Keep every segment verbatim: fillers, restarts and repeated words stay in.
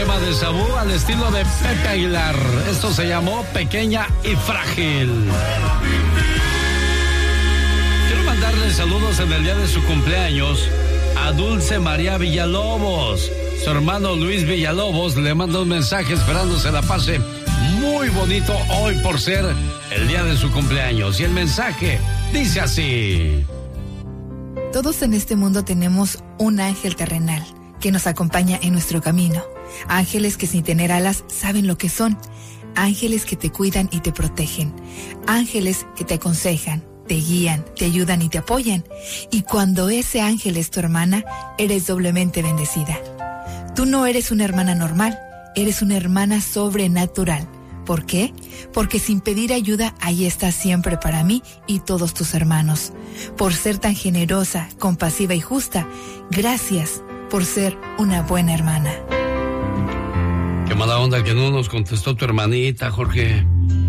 tema de Sabú al estilo de Pepe Aguilar. Esto se llamó Pequeña y Frágil. Quiero mandarle saludos en el día de su cumpleaños a Dulce María Villalobos. Su hermano Luis Villalobos le manda un mensaje esperando se la pase muy bonito hoy por ser el día de su cumpleaños. Y el mensaje dice así: todos en este mundo tenemos un ángel terrenal que nos acompaña en nuestro camino. Ángeles que sin tener alas saben lo que son. Ángeles que te cuidan y te protegen. Ángeles que te aconsejan, te guían, te ayudan y te apoyan. Y cuando ese ángel es tu hermana, eres doblemente bendecida. Tú no eres una hermana normal, eres una hermana sobrenatural. ¿Por qué? Porque sin pedir ayuda, ahí estás siempre para mí y todos tus hermanos. Por ser tan generosa, compasiva y justa, gracias por ser una buena hermana. Qué mala onda que no nos contestó tu hermanita, Jorge.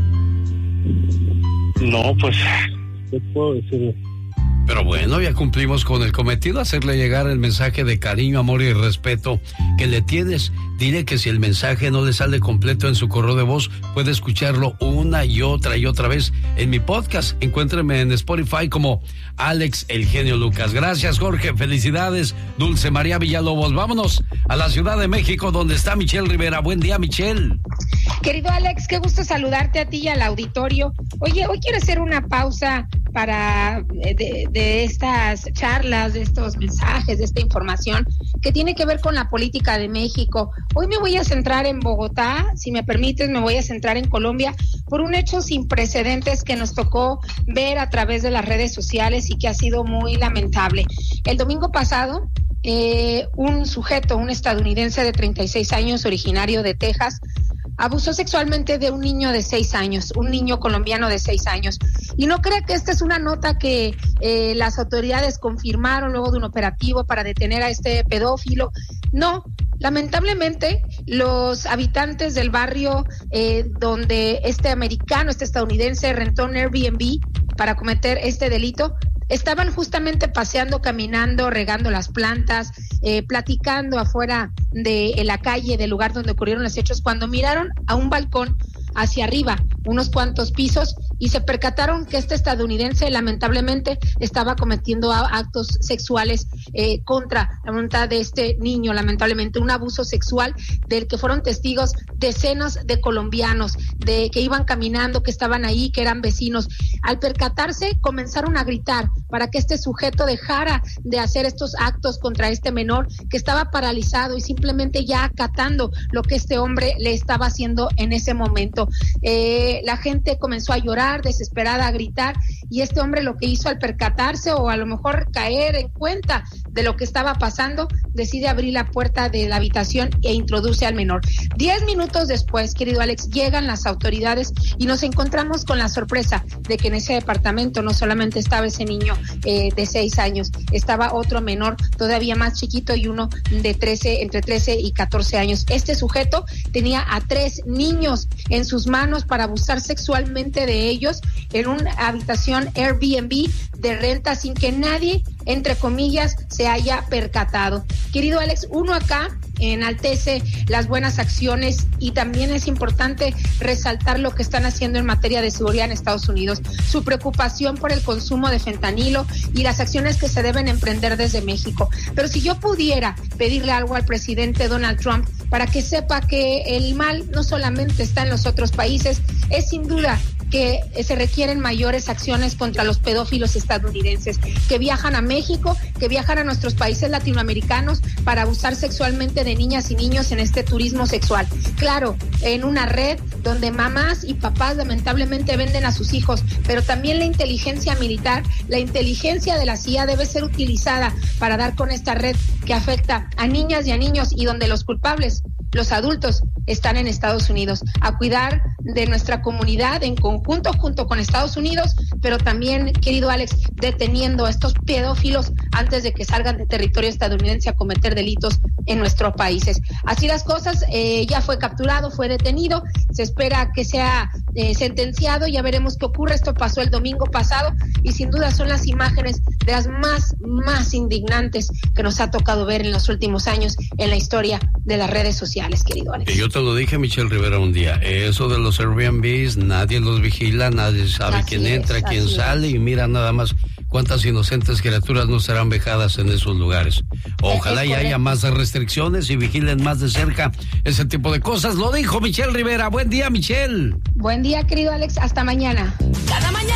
No, pues, ¿qué puedo decir? Pero bueno, ya cumplimos con el cometido, hacerle llegar el mensaje de cariño, amor y respeto que le tienes. Dile que si el mensaje no le sale completo en su correo de voz, puede escucharlo una y otra y otra vez en mi podcast. Encuéntreme en Spotify como Alex El Genio Lucas. Gracias, Jorge. Felicidades, Dulce María Villalobos. Vámonos a la Ciudad de México, donde está Michelle Rivera. Buen día, Michelle. Querido Alex, qué gusto saludarte a ti y al auditorio. Oye, hoy quiero hacer una pausa para de, de estas charlas, de estos mensajes, de esta información que tiene que ver con la política de México. Hoy me voy a centrar en Bogotá, si me permites, me voy a centrar en Colombia por un hecho sin precedentes que nos tocó ver a través de las redes sociales y que ha sido muy lamentable. El domingo pasado, eh, un sujeto, un estadounidense de treinta y seis años, originario de Texas, abusó sexualmente de un niño de seis años, un niño colombiano de seis años. Y no crea que esta es una nota que eh, las autoridades confirmaron luego de un operativo para detener a este pedófilo. No, lamentablemente los habitantes del barrio eh, donde este americano, este estadounidense rentó un Airbnb para cometer este delito, estaban justamente paseando, caminando, regando las plantas, eh, platicando afuera de en la calle del lugar donde ocurrieron los hechos, cuando miraron a un balcón hacia arriba, unos cuantos pisos, y se percataron que este estadounidense lamentablemente estaba cometiendo actos sexuales eh, contra la voluntad de este niño, lamentablemente un abuso sexual del que fueron testigos decenas de colombianos, de que iban caminando, que estaban ahí, que eran vecinos. Al percatarse, comenzaron a gritar para que este sujeto dejara de hacer estos actos contra este menor que estaba paralizado y simplemente ya acatando lo que este hombre le estaba haciendo en ese momento. Eh, la gente comenzó a llorar, desesperada, a gritar, y este hombre lo que hizo al percatarse o a lo mejor caer en cuenta de lo que estaba pasando, decide abrir la puerta de la habitación e introduce al menor. Diez minutos después, querido Alex, llegan las autoridades y nos encontramos con la sorpresa de que en ese departamento no solamente estaba ese niño eh, de seis años, estaba otro menor todavía más chiquito y uno de trece, entre trece y catorce años. Este sujeto tenía a tres niños en sus manos para abusar sexualmente de ellos en una habitación Airbnb de renta sin que nadie, entre comillas, se haya percatado. Querido Alex, uno acá enaltece las buenas acciones y también es importante resaltar lo que están haciendo en materia de seguridad en Estados Unidos, su preocupación por el consumo de fentanilo y las acciones que se deben emprender desde México. Pero si yo pudiera pedirle algo al presidente Donald Trump para que sepa que el mal no solamente está en los otros países, es sin duda que se requieren mayores acciones contra los pedófilos estadounidenses que viajan a México, que viajan a nuestros países latinoamericanos para abusar sexualmente de niñas y niños en este turismo sexual. Claro, en una red donde mamás y papás lamentablemente venden a sus hijos, pero también la inteligencia militar, la inteligencia de la C I A debe ser utilizada para dar con esta red que afecta a niñas y a niños y donde los culpables, los adultos, están en Estados Unidos, a cuidar de nuestra comunidad en conjunto junto con Estados Unidos, pero también, querido Alex, deteniendo a estos pedófilos antes de que salgan de territorio estadounidense a cometer delitos en nuestros países. Así las cosas, eh, ya fue capturado, fue detenido, se espera que sea eh, sentenciado, ya veremos qué ocurre. Esto pasó el domingo pasado y sin duda son las imágenes de las más, más indignantes que nos ha tocado ver en los últimos años en la historia de las redes sociales, querido Alex. Y yo te lo dije, Michelle Rivera, un día, eso de los Airbnbs, nadie los vigila, nadie sabe así quién es, entra, quién sale, es. Y mira nada más cuántas inocentes criaturas no serán vejadas en esos lugares. Ojalá y haya más restricciones y vigilen más de cerca ese tipo de cosas. Lo dijo Michelle Rivera. Buen día, Michelle. Buen día, querido Alex. Hasta mañana. Cada mañana.